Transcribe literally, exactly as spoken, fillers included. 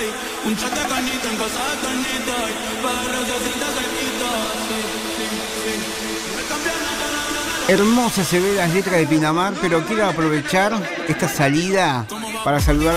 Un chat de canita en casa de Tonito, para rosacita cerquita. Sí, sí, sí. Me cambian la palabra. Hermosa se ve las letras de Pinamar, pero quiero aprovechar esta salida para saludar